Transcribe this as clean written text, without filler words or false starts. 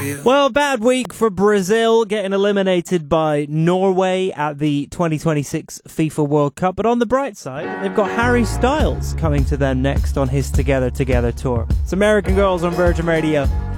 Well, bad week for Brazil, getting eliminated by Norway at the 2026 FIFA World Cup. But on the bright side, they've got Harry Styles coming to them next on his Together Together tour. It's American Girls on Virgin Radio.